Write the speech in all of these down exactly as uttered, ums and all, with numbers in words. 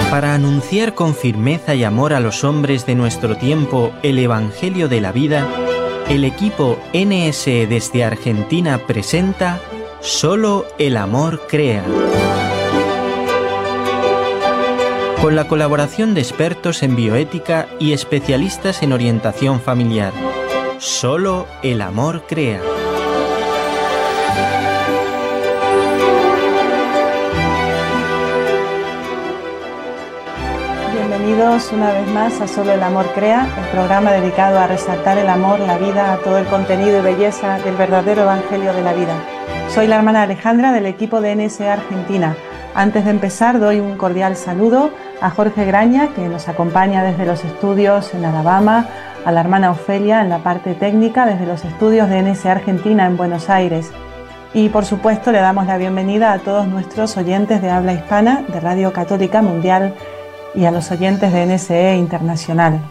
Para anunciar con firmeza y amor a los hombres de nuestro tiempo el Evangelio de la vida, el equipo N S E desde Argentina presenta Solo el amor crea. Con la colaboración de expertos en bioética y especialistas en orientación familiar. Solo el amor crea. Bienvenidos una vez más a Solo el amor crea, el programa dedicado a resaltar el amor, la vida, todo el contenido y belleza del verdadero Evangelio de la vida. Soy la hermana Alejandra del equipo de N S E Argentina. Antes de empezar doy un cordial saludo a Jorge Graña, que nos acompaña desde los estudios en Alabama, a la hermana Ofelia en la parte técnica desde los estudios de N S E Argentina en Buenos Aires. Y por supuesto le damos la bienvenida a todos nuestros oyentes de habla hispana de Radio Católica Mundial y a los oyentes de N S E Internacional.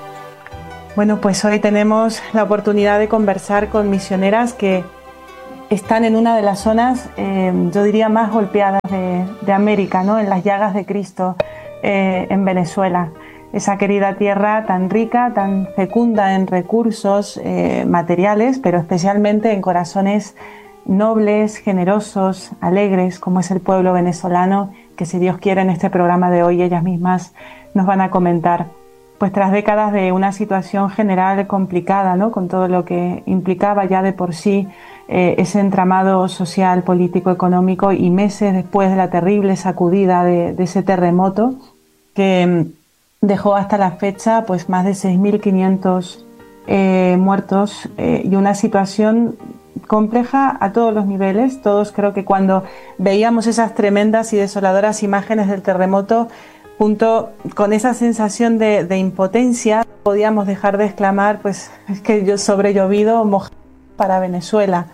Bueno, pues hoy tenemos la oportunidad de conversar con misioneras que están en una de las zonas, eh, yo diría, más golpeadas de, de América, ¿no? En las llagas de Cristo, eh, en Venezuela. Esa querida tierra tan rica, tan fecunda en recursos eh, materiales, pero especialmente en corazones nobles, generosos, alegres, como es el pueblo venezolano, que si Dios quiere en este programa de hoy ellas mismas nos van a comentar. Pues tras décadas de una situación general complicada, ¿no? Con todo lo que implicaba ya de por sí eh, ese entramado social, político, económico, y meses después de la terrible sacudida de, de ese terremoto que dejó hasta la fecha pues más de seis mil quinientos eh, muertos eh, y una situación compleja a todos los niveles. Todos creo que cuando veíamos esas tremendas y desoladoras imágenes del terremoto, junto con esa sensación de, de impotencia, podíamos dejar de exclamar, pues es que yo sobre llovido mojado para Venezuela,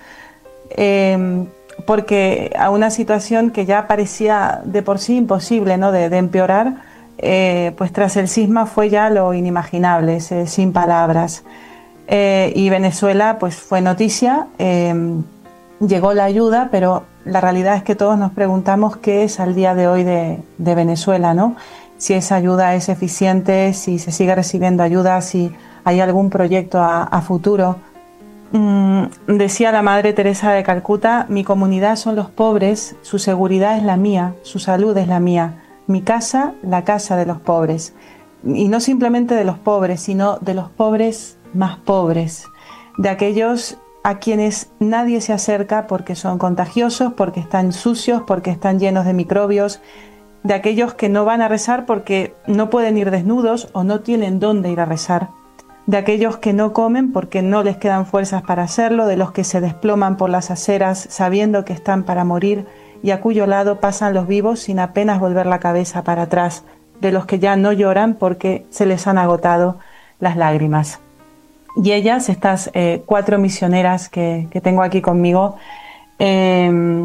eh, porque a una situación que ya parecía de por sí imposible, ¿no? de, de empeorar, eh, pues tras el sisma fue ya lo inimaginable, ese sin palabras. Eh, y Venezuela pues fue noticia, eh, llegó la ayuda, pero la realidad es que todos nos preguntamos qué es al día de hoy de, de Venezuela, ¿no? Si esa ayuda es eficiente, si se sigue recibiendo ayuda, si hay algún proyecto a, a futuro. Mm, decía la Madre Teresa de Calcuta: mi comunidad son los pobres, su seguridad es la mía, su salud es la mía, mi casa, la casa de los pobres. Y no simplemente de los pobres, sino de los pobres más pobres, de aquellos a quienes nadie se acerca porque son contagiosos, porque están sucios, porque están llenos de microbios, de aquellos que no van a rezar porque no pueden ir desnudos o no tienen dónde ir a rezar, de aquellos que no comen porque no les quedan fuerzas para hacerlo, de los que se desploman por las aceras sabiendo que están para morir y a cuyo lado pasan los vivos sin apenas volver la cabeza para atrás, de los que ya no lloran porque se les han agotado las lágrimas. Y ellas, estas eh, cuatro misioneras que, que tengo aquí conmigo, eh,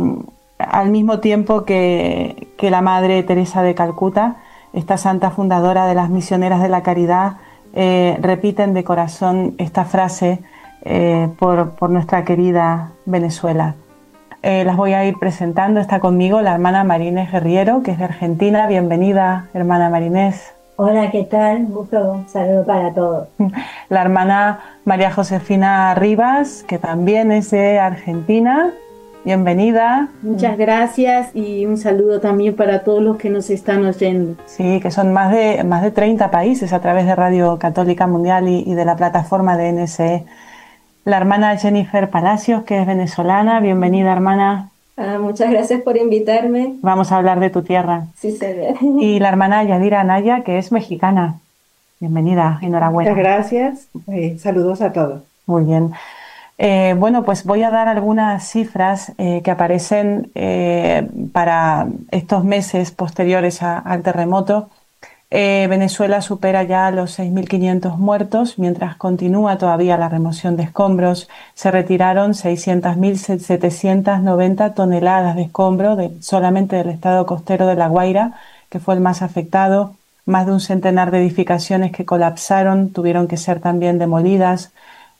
al mismo tiempo que, que la Madre Teresa de Calcuta, esta santa fundadora de las Misioneras de la Caridad, eh, repiten de corazón esta frase eh, por, por nuestra querida Venezuela. Eh, las voy a ir presentando. Está conmigo la hermana Marinés Guerriero, que es de Argentina. Bienvenida, hermana Marinés. Hola, ¿qué tal? Un gusto, un saludo para todos. La hermana María Josefina Rivas, que también es de Argentina. Bienvenida. Muchas gracias y un saludo también para todos los que nos están oyendo. Sí, que son más de, más de treinta países a través de Radio Católica Mundial y, y de la plataforma de N S E. La hermana Jennifer Palacios, que es venezolana. Bienvenida, hermana. Ah, muchas gracias por invitarme. Vamos a hablar de tu tierra. Sí, se ve. Y la hermana Yadira Anaya, que es mexicana. Bienvenida, enhorabuena. Muchas gracias. Eh, saludos a todos. Muy bien. Eh, bueno, pues voy a dar algunas cifras eh, que aparecen eh, para estos meses posteriores a, al terremoto. Eh, Venezuela supera ya los seis mil quinientos muertos, mientras continúa todavía la remoción de escombros. Se retiraron seiscientas mil setecientas noventa toneladas de escombro de, solamente del estado costero de La Guaira, que fue el más afectado. Más de un centenar de edificaciones que colapsaron, tuvieron que ser también demolidas.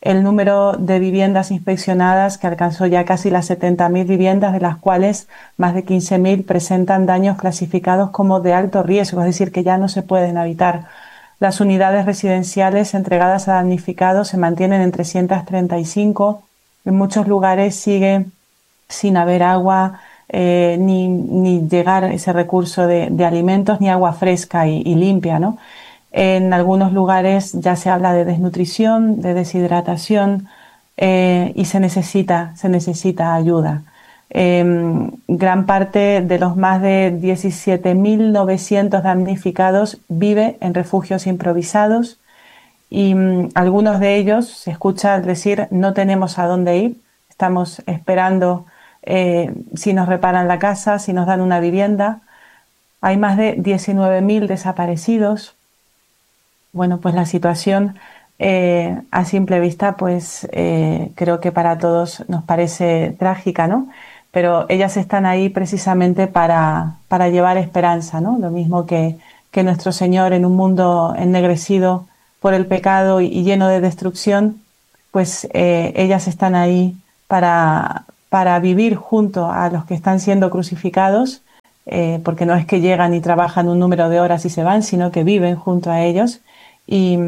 el número de viviendas inspeccionadas, que alcanzó ya casi las setenta mil viviendas, de las cuales más de quince mil presentan daños clasificados como de alto riesgo, es decir, que ya no se pueden habitar. Las unidades residenciales entregadas a damnificados se mantienen en trescientas treinta y cinco. En muchos lugares sigue sin haber agua, eh, ni, ni llegar ese recurso de, de alimentos, ni agua fresca y, y limpia, ¿no? En algunos lugares ya se habla de desnutrición, de deshidratación, eh, y se necesita, se necesita ayuda. Eh, gran parte de los más de diecisiete mil novecientos damnificados vive en refugios improvisados y um, algunos de ellos se escucha decir no tenemos a dónde ir, estamos esperando eh, si nos reparan la casa, si nos dan una vivienda. Hay más de diecinueve mil desaparecidos. Bueno, pues la situación eh, a simple vista, pues eh, creo que para todos nos parece trágica, ¿no? Pero ellas están ahí precisamente para, para llevar esperanza, ¿no? Lo mismo que, que nuestro Señor en un mundo ennegrecido por el pecado y, y lleno de destrucción, pues eh, ellas están ahí para, para vivir junto a los que están siendo crucificados, eh, porque no es que llegan y trabajan un número de horas y se van, sino que viven junto a ellos. Y,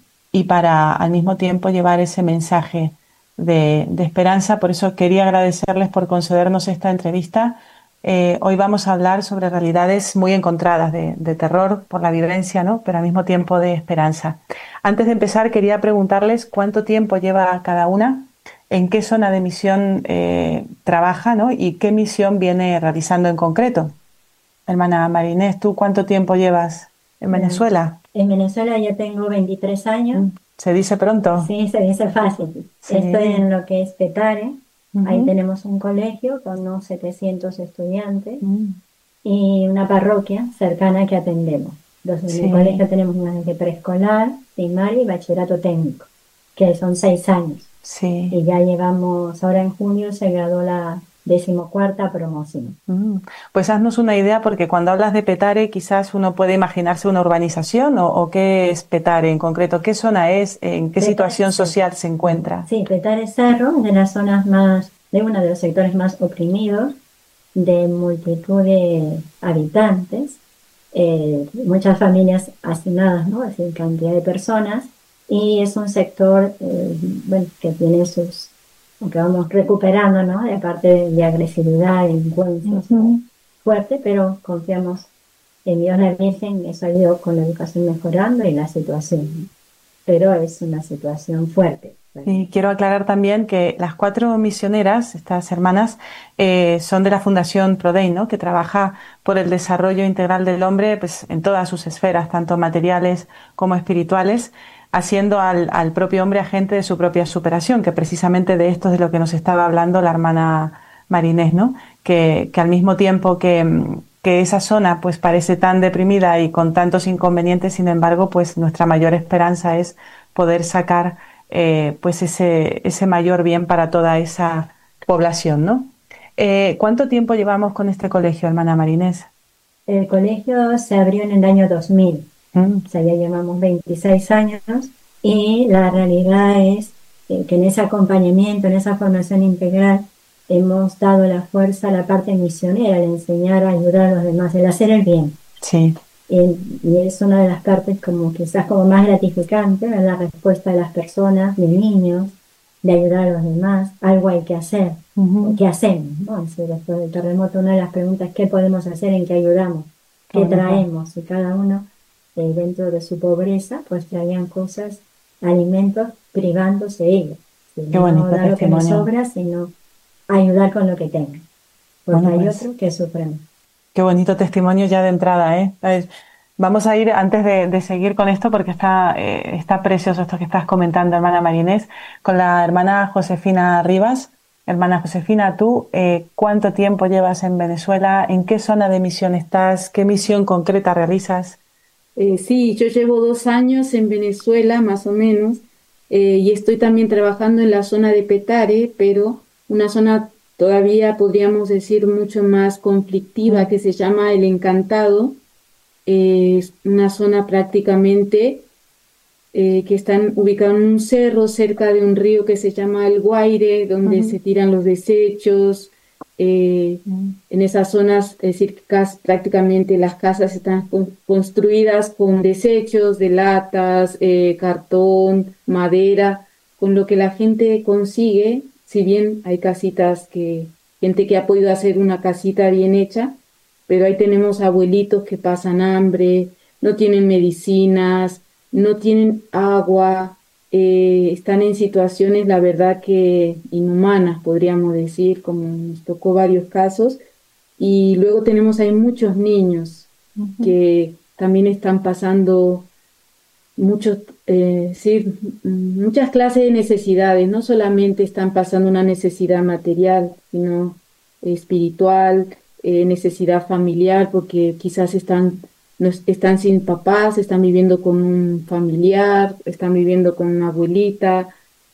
y para al mismo tiempo llevar ese mensaje de, de esperanza. Por eso quería agradecerles por concedernos esta entrevista. Eh, hoy vamos a hablar sobre realidades muy encontradas de, de terror por la vivencia, ¿no? Pero al mismo tiempo de esperanza. Antes de empezar quería preguntarles cuánto tiempo lleva cada una, en qué zona de misión eh, trabaja, ¿no? Y qué misión viene realizando en concreto. Hermana Marinés, ¿tú cuánto tiempo llevas en Venezuela? En Venezuela ya tengo veintitrés años. ¿Se dice pronto? Sí, se dice fácil. Sí. Estoy en lo que es Petare. Uh-huh. Ahí tenemos un colegio con unos setecientos estudiantes uh-huh. y una parroquia cercana que atendemos. Entonces, Sí. en el colegio tenemos una de preescolar, primaria y bachillerato técnico, que son seis años. Sí. Y ya llevamos, ahora en junio se graduó la decimocuarta promoción. Mm. Pues haznos una idea, porque cuando hablas de Petare quizás uno puede imaginarse una urbanización, o, o qué es Petare en concreto, qué zona es, en qué Petare, situación sí. social se encuentra. Sí, Petare Cerro, de las zonas más, de uno de los sectores más oprimidos, de multitud de habitantes, eh, muchas familias hacinadas, ¿no? Así, cantidad de personas, y es un sector, eh, bueno, que tiene sus, aunque vamos recuperando, ¿no? De parte de, de agresividad, delincuencia, Uh-huh. fuerte, pero confiamos en Dios, la Virgen, eso ha ido con la educación mejorando y la situación. Pero es una situación fuerte. Y quiero aclarar también que las cuatro misioneras, estas hermanas, eh, son de la Fundación Prodei, ¿no? Que trabaja por el desarrollo integral del hombre, pues, en todas sus esferas, tanto materiales como espirituales, haciendo al, al propio hombre agente de su propia superación, que precisamente de esto es de lo que nos estaba hablando la hermana Marinés, ¿no? Que, que al mismo tiempo que, que esa zona pues parece tan deprimida y con tantos inconvenientes, sin embargo, pues nuestra mayor esperanza es poder sacar eh, pues ese, ese mayor bien para toda esa población, ¿no? Eh, ¿Cuánto tiempo llevamos con este colegio, hermana Marinés? El colegio se abrió en el año dos mil. Mm. O sea, ya llevamos veintiséis años y la realidad es eh, que en ese acompañamiento, en esa formación integral, hemos dado la fuerza a la parte misionera, el enseñar a ayudar a los demás, el hacer el bien. Sí. Y, y es una de las partes como quizás como más gratificante, ¿verdad? La respuesta de las personas, de niños, de ayudar a los demás. Algo hay que hacer. Uh-huh. ¿Qué hacemos? ¿No? Es decir, después del terremoto, una de las preguntas, ¿qué podemos hacer? ¿En qué ayudamos? ¿Qué Bueno, traemos? Y cada uno, eh, dentro de su pobreza, pues traían cosas, alimentos, privándose ellos. Si Qué no bonito dar lo que nos testimonio. sobra, sino ayudar con lo que tengan. Porque Bueno, hay pues, otros que sufren. qué bonito testimonio ya de entrada, ¿eh? Es- Vamos a ir, antes de, de seguir con esto, porque está, eh, está precioso esto que estás comentando, hermana Marinés, con la hermana Josefina Rivas. Hermana Josefina, tú, eh, ¿cuánto tiempo llevas en Venezuela? ¿En qué zona de misión estás? ¿Qué misión concreta realizas? Eh, sí, yo llevo dos años en Venezuela, más o menos, eh, y estoy también trabajando en la zona de Petare, pero una zona todavía podríamos decir mucho más conflictiva, Mm. que se llama El Encantado. Eh, es una zona prácticamente eh, que están ubicados en un cerro cerca de un río que se llama El Guaire, donde Ujú. se tiran los desechos. eh, Mm. en esas zonas, es decir, cas- prácticamente las casas están con- construidas con desechos de latas, eh, cartón, madera, con lo que la gente consigue, si bien hay casitas que, gente que ha podido hacer una casita bien hecha, pero ahí tenemos abuelitos que pasan hambre, no tienen medicinas, no tienen agua, eh, están en situaciones, la verdad que inhumanas, podríamos decir, como nos tocó varios casos. Y luego tenemos ahí muchos niños Ujú. que también están pasando muchos, eh, sí, mm, muchas clases de necesidades. No solamente están pasando una necesidad material, sino espiritual, eh, necesidad familiar, porque quizás están, no es- están sin papás, están viviendo con un familiar, están viviendo con una abuelita.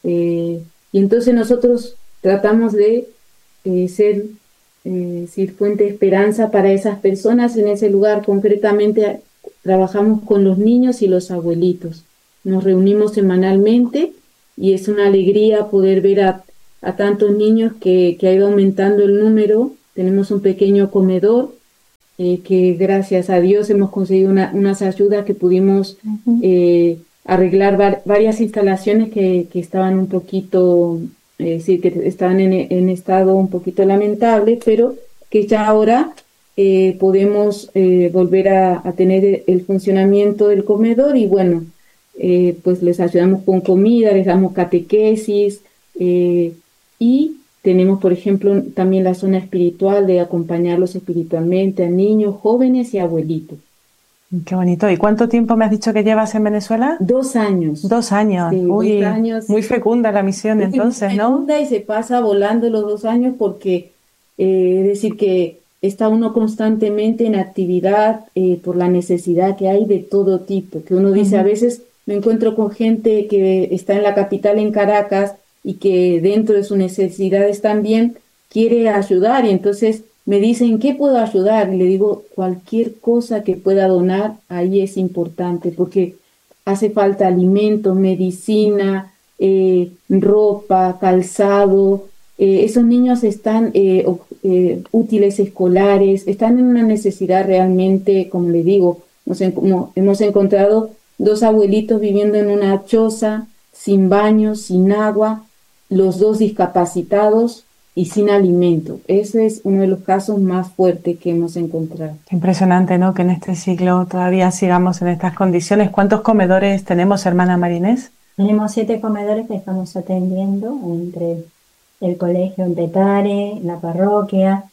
eh, y entonces nosotros tratamos de eh, ser eh, ser fuente de esperanza para esas personas en ese lugar. Concretamente trabajamos con los niños y los abuelitos. Nos reunimos semanalmente y es una alegría poder ver a, a tantos niños que, que ha ido aumentando el número. Tenemos un pequeño comedor eh, que gracias a Dios hemos conseguido una- unas ayudas que pudimos Ujú. eh, arreglar var- varias instalaciones que, que estaban un poquito, eh, sí, que estaban en, en estado un poquito lamentable, pero que ya ahora eh, podemos eh, volver a, a tener el, el funcionamiento del comedor y bueno, eh, pues les ayudamos con comida, les damos catequesis eh, y tenemos, por ejemplo, también la zona espiritual de acompañarlos espiritualmente a niños, jóvenes y abuelitos. Qué bonito. ¿Y cuánto tiempo me has dicho que llevas en Venezuela? Dos años. Dos años. Sí, dos Uy, años. muy fecunda la misión Es muy entonces, ¿no? fecunda y se pasa volando los dos años porque, eh, es decir, que está uno constantemente en actividad eh, por la necesidad que hay de todo tipo, que uno dice, a Ujú. veces me encuentro con gente que está en la capital, en Caracas, y que dentro de sus necesidades también quiere ayudar, y entonces me dicen, ¿qué puedo ayudar? Y le digo, cualquier cosa que pueda donar, ahí es importante, porque hace falta alimento, medicina, eh, ropa, calzado. Eh, esos niños están eh, o- eh, útiles escolares, están en una necesidad realmente, como le digo, nos en- como hemos encontrado dos abuelitos viviendo en una choza, sin baño, sin agua, los dos discapacitados y sin alimento. Ese es uno de los casos más fuertes que hemos encontrado. Qué impresionante, ¿no? Que en este siglo todavía sigamos en estas condiciones. ¿Cuántos comedores tenemos, hermana Marinés? Tenemos siete comedores que estamos atendiendo entre el colegio en Petare, la parroquia,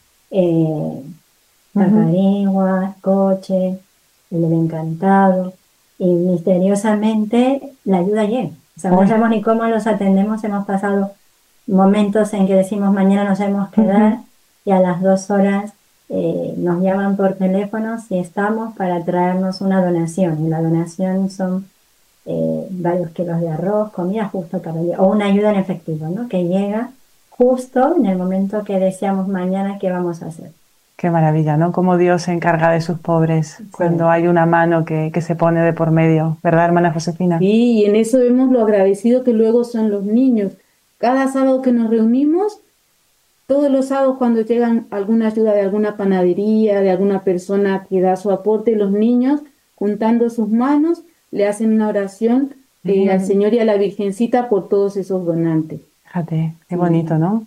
eh, Ujú. Tacarigua, Coche, el del Encantado, y misteriosamente la ayuda llega. O sea, no Uy. sabemos ni cómo los atendemos, hemos pasado momentos en que decimos mañana nos debemos quedar Ujú. y a las dos horas eh, nos llaman por teléfono si estamos para traernos una donación. Y la donación son eh, varios kilos de arroz, comida justo para el día, o una ayuda en efectivo, ¿no? Que llega justo en el momento que deseamos mañana qué vamos a hacer. Qué maravilla, ¿no? Cómo Dios se encarga de sus pobres Sí. cuando hay una mano que, que se pone de por medio, ¿verdad, hermana Josefina? Sí, y en eso vemos lo agradecido que luego son los niños. Cada sábado que nos reunimos, todos los sábados cuando llegan alguna ayuda de alguna panadería, de alguna persona que da su aporte, los niños, juntando sus manos, le hacen una oración eh, al Ujú. Señor y a la Virgencita por todos esos donantes. Fíjate, qué Sí. bonito, ¿no?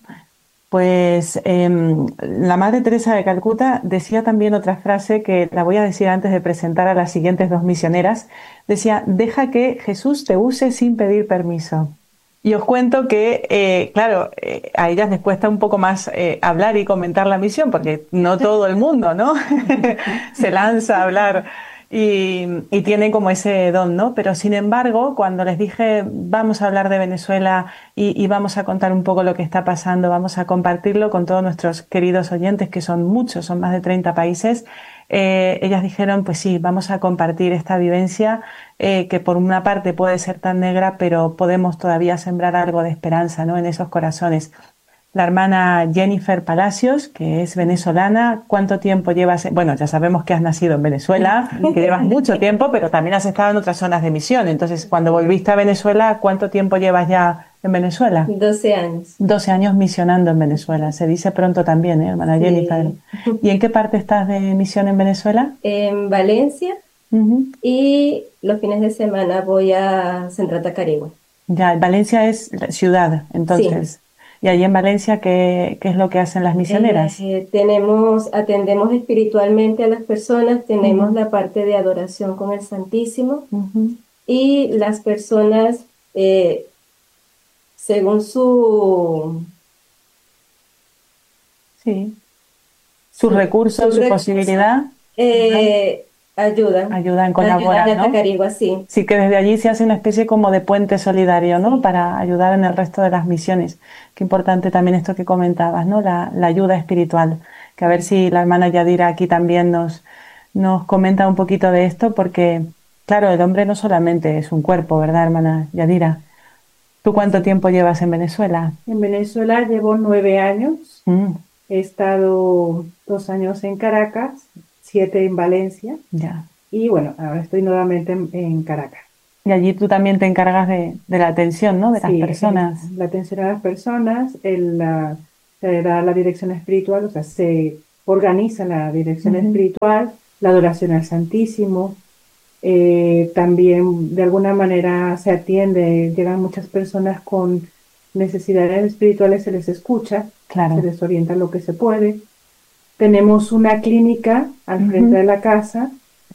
Pues em, la Madre Teresa de Calcuta decía también otra frase que la voy a decir antes de presentar a las siguientes dos misioneras. Decía, deja que Jesús te use sin pedir permiso. Y os cuento que, eh, claro, eh, a ellas les cuesta un poco más eh, hablar y comentar la misión, porque no todo el mundo, ¿no? se lanza a hablar y, y tiene como ese don, ¿no? Pero sin embargo, cuando les dije, vamos a hablar de Venezuela y, y vamos a contar un poco lo que está pasando, vamos a compartirlo con todos nuestros queridos oyentes, que son muchos, son más de treinta países, eh, ellas dijeron, pues sí, vamos a compartir esta vivencia eh, que por una parte puede ser tan negra, pero podemos todavía sembrar algo de esperanza, ¿no? En esos corazones. la hermana Jennifer Palacios, que es venezolana. ¿Cuánto tiempo llevas? Bueno, ya sabemos que has nacido en Venezuela, que llevas mucho tiempo, pero también has estado en otras zonas de misión. Entonces, cuando volviste a Venezuela, ¿cuánto tiempo llevas ya en Venezuela? doce años. doce años misionando en Venezuela. Se dice pronto también, ¿eh, hermana Sí. Jennifer? ¿Y en qué parte estás de misión en Venezuela? En Valencia, Uh-huh. y los fines de semana voy a Central Tacarigua. Ya, Valencia es la ciudad, entonces. Y allí en Valencia, ¿qué, qué es lo que hacen las misioneras? Eh, tenemos, atendemos espiritualmente a las personas, tenemos Ujú. la parte de adoración con el Santísimo, Ujú. y las personas, eh, según su, Sí. Sus su, recursos, su su recurso, posibilidad, eh, ayudan, ayudan, ayudan colaboran, a ¿no? Tacarigua, sí. Sí, que desde allí se hace una especie como de puente solidario, ¿no? Para ayudar en el resto de las misiones. Qué importante también esto que comentabas, ¿no? La, la ayuda espiritual. Que a ver si la hermana Yadira aquí también nos, nos comenta un poquito de esto, porque, claro, el hombre no solamente es un cuerpo, ¿verdad, hermana Yadira? ¿Tú cuánto tiempo llevas en Venezuela? En Venezuela llevo nueve años. Mm, He estado dos años en Caracas, siete en Valencia ya. y bueno, ahora estoy nuevamente en, en Caracas. Y allí tú también te encargas de, de la atención, ¿no? De las Sí, personas. eh, la atención a las personas, el, la, se da la dirección espiritual, o sea, se organiza la dirección Ujú. espiritual, la adoración al Santísimo. Eh, también de alguna manera se atiende, llegan muchas personas con necesidades espirituales, se les escucha, se Claro. les orienta lo que se puede. Tenemos una clínica al frente Ujú. de la casa,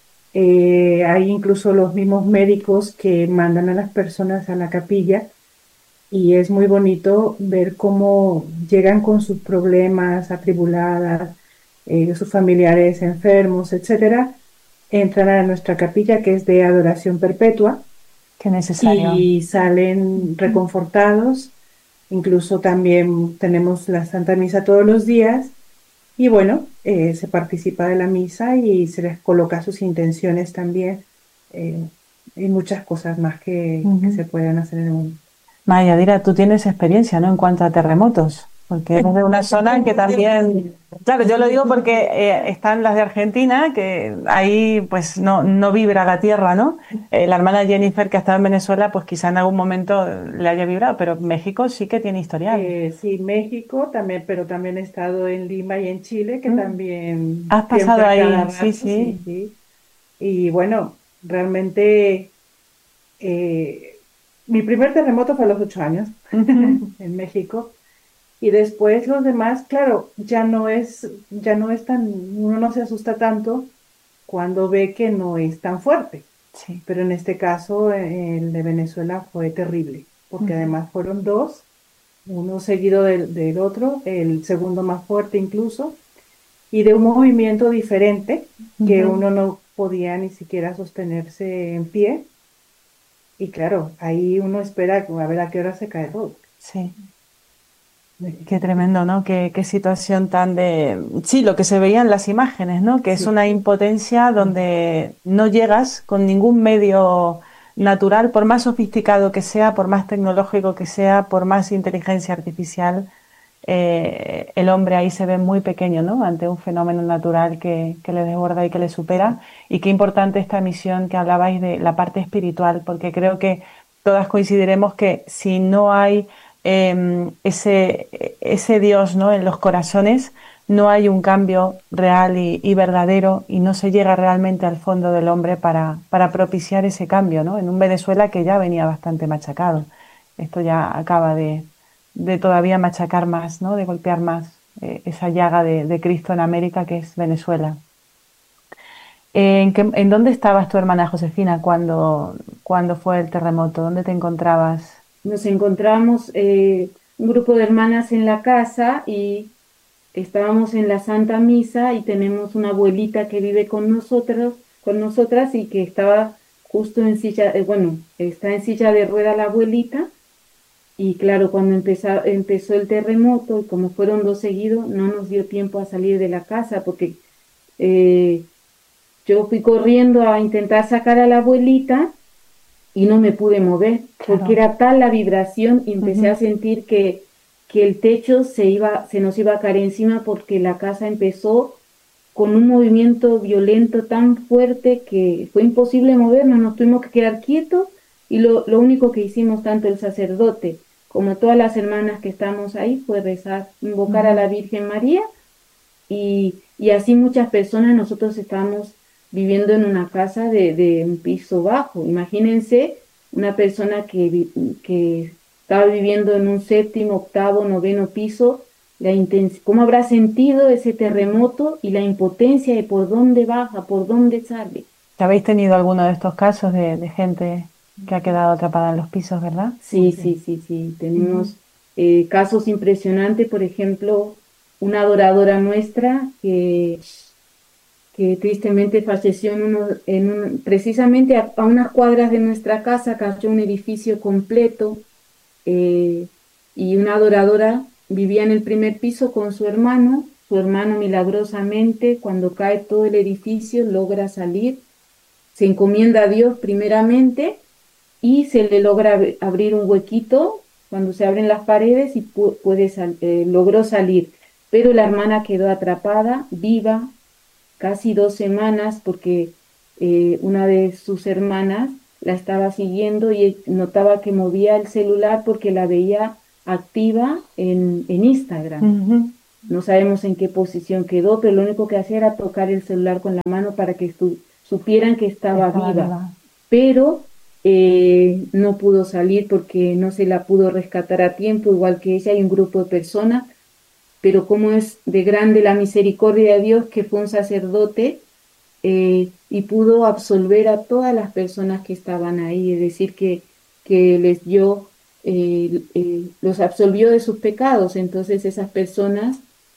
eh, hay incluso los mismos médicos que mandan a las personas a la capilla y es muy bonito ver cómo llegan con sus problemas, atribuladas, eh, sus familiares enfermos, etcétera, entran a nuestra capilla que es de adoración perpetua Qué necesario. y salen reconfortados. Incluso también tenemos la Santa Misa todos los días y bueno, eh, se participa de la misa y se les coloca sus intenciones también, eh, y muchas cosas más que, que Ujú. se pueden hacer en un... Maya, Yadira, tú tienes experiencia, ¿no? En cuanto a terremotos, porque eres de una zona que también, claro, yo lo digo porque eh, están las de Argentina, que ahí pues no, no vibra la tierra, ¿no? Eh, la hermana Jennifer que ha estado en Venezuela, pues quizá en algún momento le haya vibrado, pero México sí que tiene historial. Eh, sí, México también, pero también he estado en Lima y en Chile, que Mm. también Has pasado siempre a ahí, cada sí, rato, sí, sí. sí. Y bueno, realmente eh, mi primer terremoto fue a los ocho años Ujú. en México. Y después los demás, claro, ya no es, ya no es tan, uno no se asusta tanto cuando ve que no es tan fuerte. Sí. Pero en este caso, eh, el de Venezuela fue terrible, porque Ujú. además fueron dos, uno seguido del, del otro, el segundo más fuerte incluso, y de un movimiento diferente, que Ujú. uno no podía ni siquiera sostenerse en pie. Y claro, ahí uno espera a ver a qué hora se cae todo. Sí. Qué tremendo, ¿no? Qué, qué situación tan de... Sí, lo que se veía en las imágenes, ¿no? Que es Sí. una impotencia donde no llegas con ningún medio natural, por más sofisticado que sea, por más tecnológico que sea, por más inteligencia artificial, eh, el hombre ahí se ve muy pequeño, ¿no? Ante un fenómeno natural que, que le desborda y que le supera. Y qué importante esta misión que hablabais de la parte espiritual, porque creo que todas coincidiremos que si no hay eh, ese, ese Dios, ¿no? En los corazones, no hay un cambio real y, y verdadero y no se llega realmente al fondo del hombre para, para propiciar ese cambio, ¿no? En un Venezuela que ya venía bastante machacado. Esto ya acaba de, de todavía machacar más, ¿no? De golpear más eh, esa llaga de, de Cristo en América que es Venezuela. ¿En, qué, ¿En dónde estabas tu hermana Josefina cuando, cuando fue el terremoto? ¿Dónde te encontrabas? Nos encontramos eh, un grupo de hermanas en la casa y estábamos en la Santa Misa y tenemos una abuelita que vive con nosotros, con nosotras y que estaba justo en silla, eh, bueno, está en silla de rueda la abuelita. Y claro, cuando empezó, empezó el terremoto, y como fueron dos seguidos, no nos dio tiempo a salir de la casa porque eh, yo fui corriendo a intentar sacar a la abuelita y no me pude mover, Claro. porque era tal la vibración y empecé Uh-huh. a sentir que que el techo se iba, se nos iba a caer encima porque la casa empezó con un movimiento violento tan fuerte que fue imposible movernos, nos tuvimos que quedar quietos y lo, lo único que hicimos, tanto el sacerdote como todas las hermanas que estamos ahí, fue rezar, invocar uh-huh. a la Virgen María y, y así muchas personas. Nosotros estábamos viviendo en una casa de, de un piso bajo. Imagínense una persona que, que estaba viviendo en un séptimo, octavo, noveno piso, la intens- cómo habrá sentido ese terremoto y la impotencia de por dónde baja, por dónde sale. ¿Habéis tenido alguno de estos casos de, de gente que ha quedado atrapada en los pisos, verdad? Sí, sí, sí, sí. Tenemos uh-huh. eh, casos impresionantes, por ejemplo, una adoradora nuestra que, que tristemente falleció en uno, en un, precisamente a, a unas cuadras de nuestra casa, cayó un edificio completo eh, y una adoradora vivía en el primer piso con su hermano. Su hermano milagrosamente, cuando cae todo el edificio, logra salir, se encomienda a Dios primeramente y se le logra abrir un huequito cuando se abren las paredes y pu- puede sal- eh, logró salir. Pero la hermana quedó atrapada, viva, casi dos semanas, porque eh, una de sus hermanas la estaba siguiendo y notaba que movía el celular porque la veía activa en, en Instagram. Uh-huh. No sabemos en qué posición quedó, pero lo único que hacía era tocar el celular con la mano para que estu- supieran que estaba, estaba viva. viva. Pero eh, no pudo salir porque no se la pudo rescatar a tiempo, igual que ella y un grupo de personas. Pero como es de grande la misericordia de Dios, que fue un sacerdote eh, y pudo absolver a todas las personas que estaban ahí, es decir, que, que les dio... Eh, eh, los absolvió de sus pecados. Entonces esas personas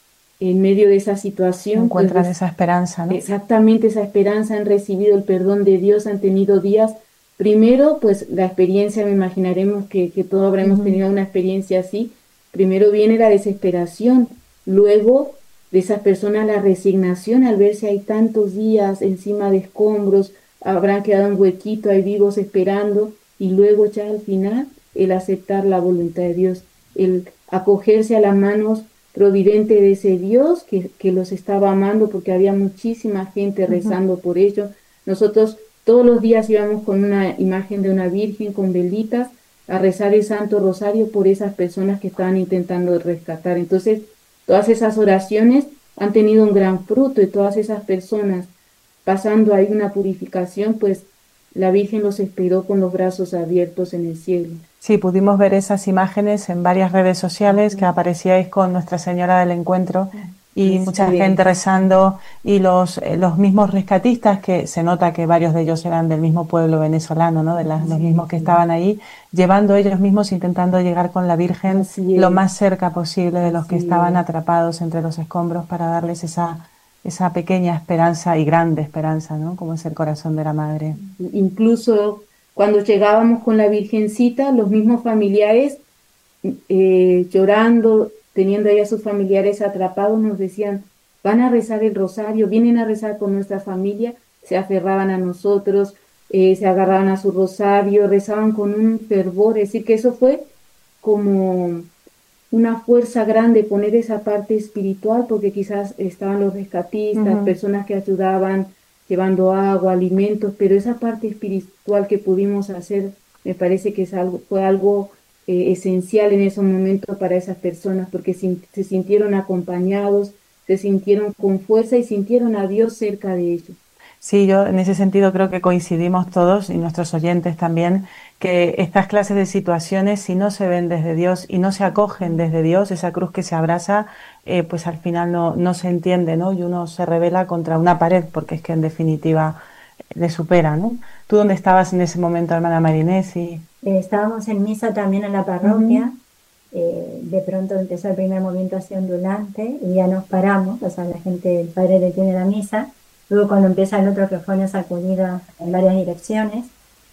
en medio de esa situación encuentran pues, esa esperanza, ¿no? Exactamente, esa esperanza, han recibido el perdón de Dios, han tenido días, primero pues la experiencia, me imaginaremos que, que todos habremos uh-huh. tenido una experiencia así. Primero viene la desesperación, luego de esas personas la resignación al ver si hay tantos días encima de escombros, habrán quedado un huequito ahí vivos esperando, y luego ya al final el aceptar la voluntad de Dios, el acogerse a las manos providente de ese Dios que, que los estaba amando, porque había muchísima gente rezando uh-huh. por ellos. Nosotros todos los días íbamos con una imagen de una virgen con velitas a rezar el Santo Rosario por esas personas que estaban intentando rescatar. Entonces todas esas oraciones han tenido un gran fruto, y todas esas personas pasando ahí una purificación, pues la Virgen los esperó con los brazos abiertos en el cielo. Sí, pudimos ver esas imágenes en varias redes sociales, que aparecíais con Nuestra Señora del Encuentro y sí, mucha gente rezando, y los, eh, los mismos rescatistas, que se nota que varios de ellos eran del mismo pueblo venezolano, ¿no? De las, sí, los mismos que estaban ahí, llevando ellos mismos, intentando llegar con la Virgen lo más cerca posible de los que sí. estaban atrapados entre los escombros, para darles esa, esa pequeña esperanza y grande esperanza, ¿no? Como es el corazón de la Madre. Incluso cuando llegábamos con la Virgencita, los mismos familiares eh, llorando, teniendo ahí a sus familiares atrapados, nos decían, van a rezar el rosario, vienen a rezar con nuestra familia, se aferraban a nosotros, eh, se agarraban a su rosario, rezaban con un fervor. Es decir, que eso fue como una fuerza grande, poner esa parte espiritual, porque quizás estaban los rescatistas, uh-huh. personas que ayudaban llevando agua, alimentos, pero esa parte espiritual que pudimos hacer, me parece que es algo, fue algo eh, esencial en esos momentos para esas personas, porque sin, se sintieron acompañados, se sintieron con fuerza y sintieron a Dios cerca de ellos. Sí, yo en ese sentido creo que coincidimos todos, y nuestros oyentes también, que estas clases de situaciones, si no se ven desde Dios y no se acogen desde Dios, esa cruz que se abraza, eh, pues al final no, no se entiende, ¿no? Y uno se revela contra una pared, porque es que en definitiva le supera, ¿no? ¿Tú dónde estabas en ese momento, hermana Marinés? Y... Eh, estábamos en misa también en la parroquia. Uh-huh. eh, de pronto empezó el primer movimiento así ondulante y ya nos paramos, o sea, la gente, el padre detiene la misa. Luego cuando empieza el otro, que fue una sacudida en varias direcciones,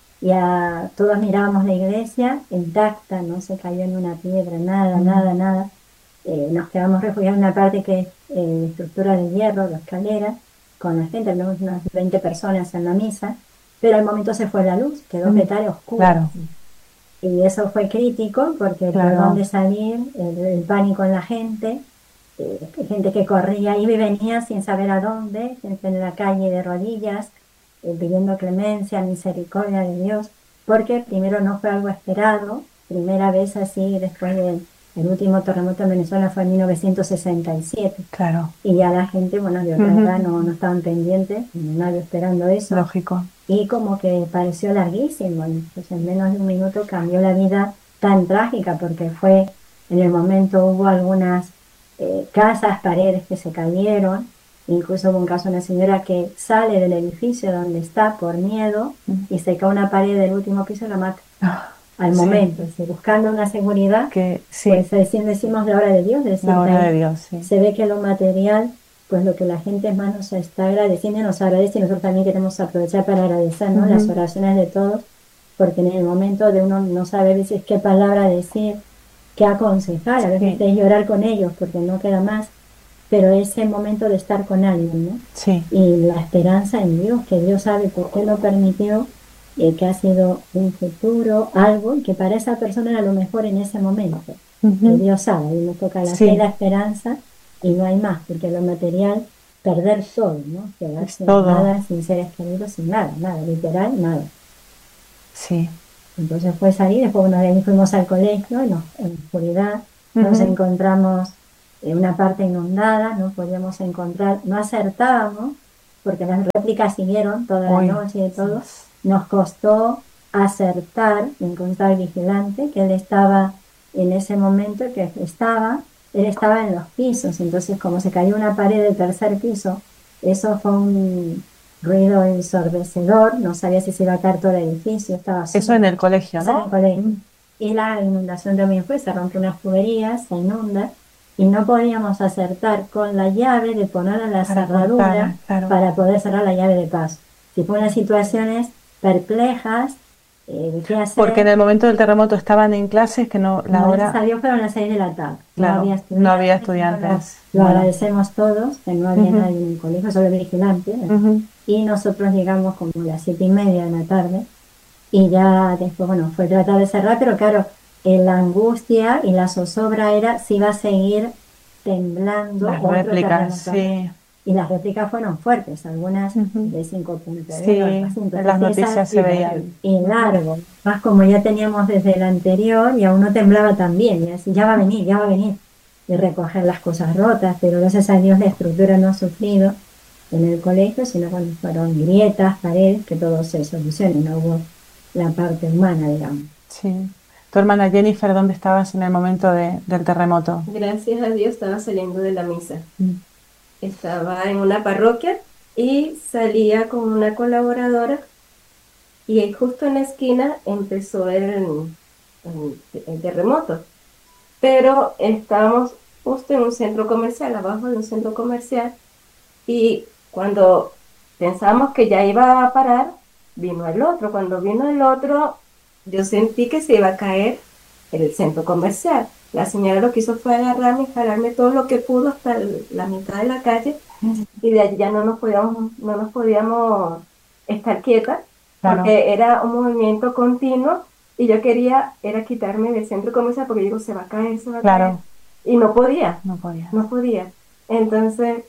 ya todos mirábamos la iglesia intacta, no se cayó ni una piedra, nada, mm. nada, nada. Eh, nos quedamos refugiados en una parte que es eh, estructura de hierro, la escalera, con la gente, tenemos unas veinte personas en la misa, pero al momento se fue la luz, quedó mm. petaria oscura. Claro. Y eso fue crítico porque Claro. por dónde salir, el, el pánico en la gente, eh, gente que corría, iba y venía sin saber a dónde, gente en la calle de rodillas, eh, pidiendo clemencia, misericordia de Dios, porque primero no fue algo esperado, primera vez así después del el último terremoto en Venezuela fue en mil novecientos sesenta y siete. Claro, Y ya la gente, bueno, de otra Ujú. edad no, no estaban pendientes, nadie esperando eso. lógico. Y como que pareció larguísimo, y pues en menos de un minuto cambió la vida tan trágica, porque fue, en el momento hubo algunas eh, casas, paredes que se cayeron, incluso hubo un caso de una señora que sale del edificio donde está por miedo Mm. y se cae una pared del último piso y la mata Ah, al sí. momento, es decir, buscando una seguridad, Que sí, pues así decimos la obra de Dios, es decir, la que obra ahí de Dios, sí. se ve que lo material, pues lo que la gente más nos está agradeciendo, nos agradece, y nosotros también queremos aprovechar para agradecer, ¿no? Ujú. Las oraciones de todos, porque en el momento de uno no sabe a veces qué palabra decir, qué aconsejar, a veces Sí. es llorar con ellos porque no queda más, pero ese momento de estar con alguien, ¿no? Sí, Y la esperanza en Dios, que Dios sabe por qué lo permitió, y que ha sido un futuro, algo, y que para esa persona era lo mejor en ese momento, que Ujú. Dios sabe, y nos toca la Sí. fe y la esperanza, y no hay más, porque lo material, perder todo, ¿no? Quedar Es sin todo. nada, sin seres queridos, sin nada, nada, literal, nada. Sí. Entonces fue salir, después bueno, de ahí fuimos al colegio, y nos- en la oscuridad, nos Ujú. encontramos en una parte inundada, no podíamos encontrar, no acertábamos, porque las réplicas siguieron toda Uy. la noche y todo. Nos costó acertar, encontrar al vigilante, que él estaba en ese momento, que estaba, él estaba en los pisos, entonces como se cayó una pared del tercer piso, eso fue un ruido ensordecedor, no sabía si se iba a caer todo el edificio, estaba Eso solo. en el colegio, Eso en ¿no? el colegio. Mm. Y la inundación también fue, se rompió unas tuberías, se inunda, y no podíamos acertar con la llave de poner a la Para cerradura cortar, claro. para poder cerrar la llave de paso. Si fue unas situaciones perplejas, eh, ¿qué hacer? Porque en el momento del terremoto estaban en clases que no, la No, hora. gracias a Dios fueron las seis de la tarde. Claro, no había estudiantes. no había estudiantes. Lo Bueno. agradecemos todos, que no había Ujú. nadie en el colegio, solo el vigilante. Ujú. Y nosotros llegamos como a las siete y media de la tarde. Y ya después, bueno, fue tratar de cerrar, pero claro, eh, la angustia y la zozobra era si iba a seguir temblando. Las otro réplicas, terremoto. sí. Y las réplicas fueron fuertes, algunas Ujú. de cinco punto uno. Sí, algo así. en Entonces, las esa- noticias se veían. y largo, más como ya teníamos desde el anterior y aún no temblaba tan bien, y así ya va a venir, ya va a venir, y recoger las cosas rotas, pero gracias a Dios la estructura no ha sufrido en el colegio, sino cuando fueron grietas, paredes, que todo se solucionó, no hubo la parte humana, digamos. Sí. Tu hermana Jennifer, ¿dónde estabas en el momento de- del terremoto? Gracias a Dios estaba saliendo de la misa. Mm. Estaba en una parroquia y salía con una colaboradora y ahí justo en la esquina empezó el, el- el terremoto. Pero estábamos justo en un centro comercial, abajo de un centro comercial, y cuando pensábamos que ya iba a parar, vino el otro. Cuando vino el otro, yo sentí que se iba a caer el centro comercial. La señora lo que hizo fue agarrarme y jalarme todo lo que pudo hasta el- la mitad de la calle, y de allí ya no nos podíamos, no nos podíamos estar quietas, Claro. porque era un movimiento continuo, y yo quería, era quitarme del centro comercial, porque digo, se va a caer, se va a caer. Claro, Y no podía, no podía. no podía. Entonces,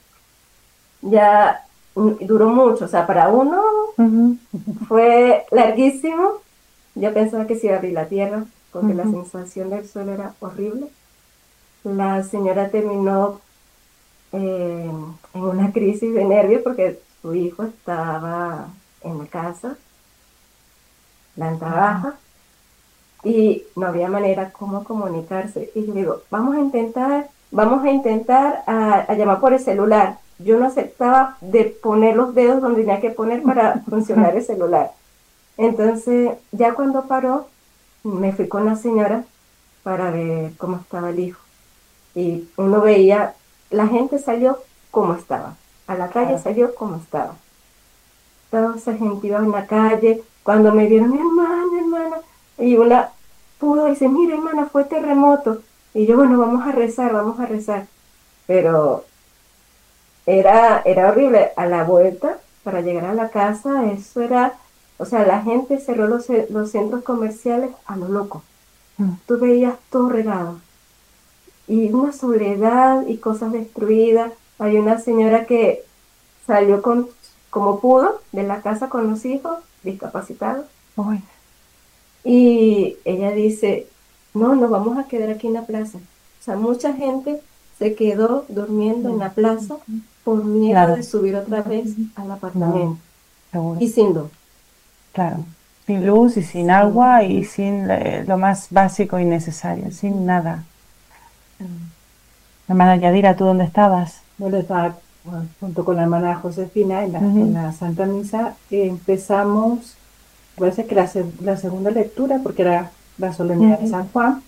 ya mm, duró mucho, o sea, para uno Ujú. fue larguísimo. Yo pensaba que se iba a abrir la tierra, porque la Ujú. sensación del suelo era horrible. La señora terminó eh, en una crisis de nervios porque su hijo estaba en la casa, planta baja, y no había manera como comunicarse. Y yo digo, vamos a intentar, vamos a intentar a, a llamar por el celular. Yo no aceptaba de poner los dedos donde tenía que poner para funcionar el celular. Entonces, ya cuando paró, me fui con la señora para ver cómo estaba el hijo. Y uno veía, la gente salió como estaba, a la calle Claro. salió como estaba. Toda esa gente iba en la calle, cuando me vieron, hermana, hermana, y una pudo decir, mira hermana, fue terremoto. Y yo, bueno, vamos a rezar, vamos a rezar. Pero era, era horrible. A la vuelta, para llegar a la casa, eso era O sea, la gente cerró los, los centros comerciales a lo loco. Mm. Tú veías todo regado. Y una soledad y cosas destruidas. Hay una señora que salió con, como pudo de la casa con los hijos discapacitados. Uy. Y ella dice, no, nos vamos a quedar aquí en la plaza. O sea, mucha gente se quedó durmiendo en la plaza por miedo Claro. de subir otra vez al apartamento. Seguro. Y sin luz. Claro. Sin luz y sin agua y sin eh, lo más básico y necesario, sin nada. Hermana Yadira, ¿tú dónde estabas? Bueno, estaba bueno, junto con la hermana Josefina en la, Ujú. en la Santa Misa. Eh, empezamos, parece que la, se- la segunda lectura, porque era la solemnidad de Ujú. San Juan.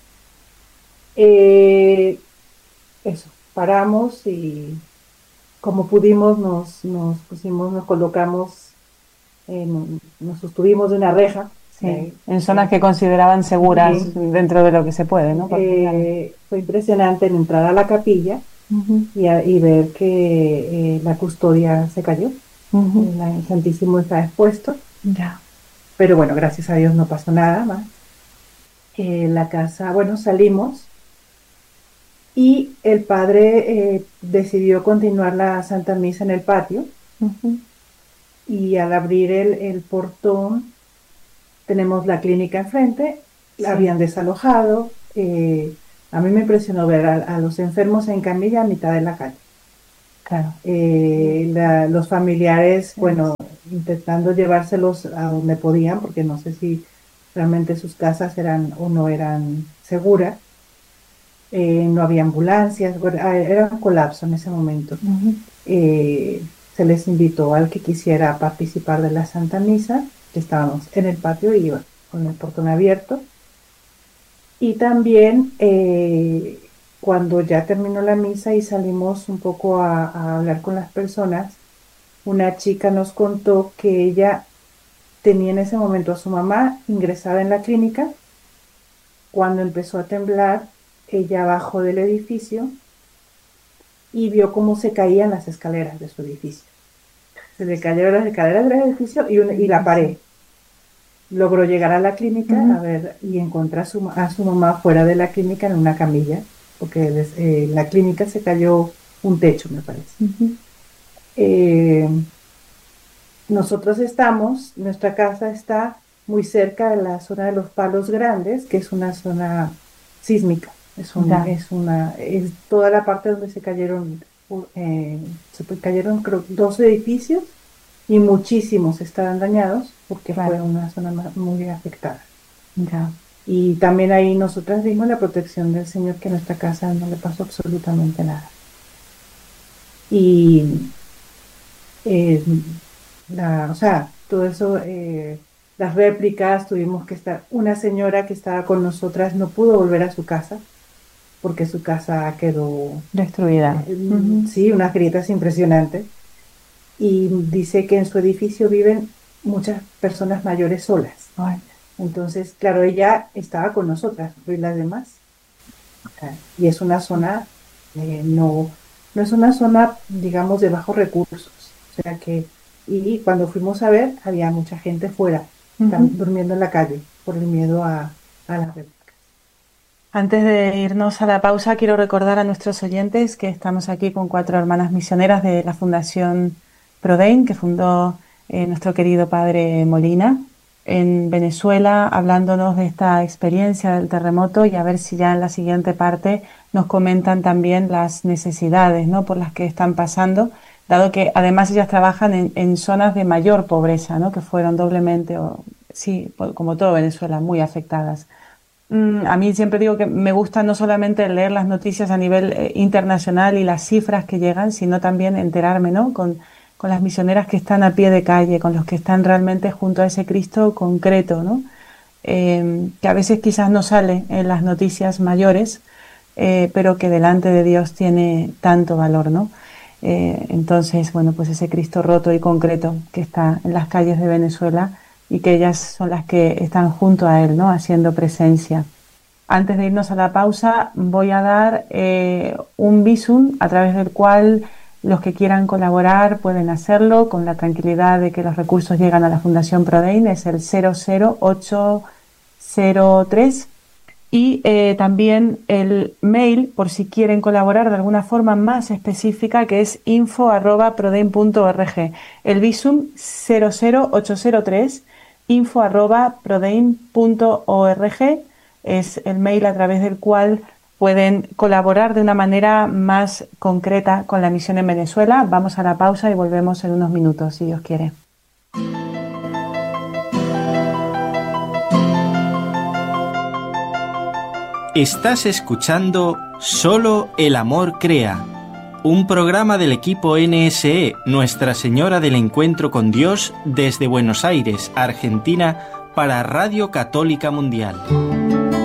Eh, eso, paramos y como pudimos nos, nos pusimos, nos colocamos, en- nos sostuvimos de una reja. Sí, eh, en zonas que consideraban seguras Sí. dentro de lo que se puede, ¿no? Porque, claro. Eh, fue impresionante en entrar a la capilla Ujú, y, a- y ver que eh, la custodia se cayó. ujú. La- El Santísimo está expuesto, Ya. pero bueno, gracias a Dios no pasó nada más. Eh, la casa, bueno, salimos y el padre eh, decidió continuar la Santa Misa en el patio Ujú. y al abrir el, el portón tenemos la clínica enfrente, la Sí. habían desalojado. eh, a mí me impresionó ver a, a los enfermos en camilla a mitad de la calle. Claro. Eh, la- los familiares, bueno, intentando llevárselos a donde podían, porque no sé si realmente sus casas eran o no eran seguras. Eh, no había ambulancias, bueno, ah, era un colapso en ese momento. Ujú. Eh, se les invitó al que quisiera participar de la Santa Misa, que estábamos en el patio y iba con el portón abierto. Y también eh, cuando ya terminó la misa y salimos un poco a, a hablar con las personas, una chica nos contó que ella tenía en ese momento a su mamá ingresada en la clínica. Cuando empezó a temblar, ella bajó del edificio y vio cómo se caían las escaleras de su edificio. Se le cayeron las escaleras del edificio y, una- y la pared. Logró llegar a la clínica Ujú. a ver y encontrar a su, ma- a su mamá fuera de la clínica en una camilla, porque des- eh, en la clínica se cayó un techo, me parece. Ujú. Eh, nosotros estamos, nuestra casa está muy cerca de la zona de los Palos Grandes, que es una zona sísmica. Es una, Ya. es una, es toda la parte donde se cayeron, u- eh, se pues, cayeron creo, dos edificios y muchísimos estaban dañados porque Claro. fue una zona ma- muy afectada. Ya. Y también ahí nosotras vimos la protección del Señor, que a nuestra casa no le pasó absolutamente nada. Y eh, la, o sea, todo eso, eh, las réplicas, tuvimos que estar, una señora que estaba con nosotras no pudo volver a su casa porque su casa quedó, Destruida. eh, Ujú. sí, unas grietas impresionantes. Y dice que en su edificio viven muchas personas mayores solas. Ay. Entonces, claro, ella estaba con nosotras, pero ¿y las demás? Ah, Y es una zona, eh, no, no es una zona, digamos, de bajos recursos. O sea que, y cuando fuimos a ver, había mucha gente fuera, tam- Ujú. durmiendo en la calle, por el miedo a, a las réplicas. Antes de irnos a la pausa, quiero recordar a nuestros oyentes que estamos aquí con cuatro hermanas misioneras de la Fundación Prodein, que fundó eh, nuestro querido padre Molina en Venezuela, hablándonos de esta experiencia del terremoto, y a ver si ya en la siguiente parte nos comentan también las necesidades, ¿no?, por las que están pasando, dado que además ellas trabajan en, en zonas de mayor pobreza, ¿no?, que fueron doblemente, o, sí, como todo Venezuela, muy afectadas. Mm, A mí siempre digo que me gusta no solamente leer las noticias a nivel eh, internacional y las cifras que llegan, sino también enterarme, ¿no?, con, con las misioneras que están a pie de calle, con los que están realmente junto a ese Cristo concreto, ¿no? Eh, que a veces quizás no sale en las noticias mayores, eh, pero que delante de Dios tiene tanto valor, ¿no? Eh, entonces, bueno, pues ese Cristo roto y concreto que está en las calles de Venezuela, y que ellas son las que están junto a Él, ¿no?, haciendo presencia. Antes de irnos a la pausa, voy a dar eh, un visum a través del cual Los que quieran colaborar pueden hacerlo con la tranquilidad de que los recursos llegan a la Fundación Prodein, es el cero cero ocho cero tres. Y eh, también el mail, por si quieren colaborar de alguna forma más específica, que es info arroba prodein punto org. El Visum cero cero ocho cero tres, info arroba prodein punto org, es el mail a través del cual pueden colaborar de una manera más concreta con la misión en Venezuela. Vamos a la pausa y volvemos en unos minutos, si Dios quiere. Estás escuchando Solo el Amor Crea, un programa del equipo N S E, Nuestra Señora del Encuentro con Dios, desde Buenos Aires, Argentina, para Radio Católica Mundial.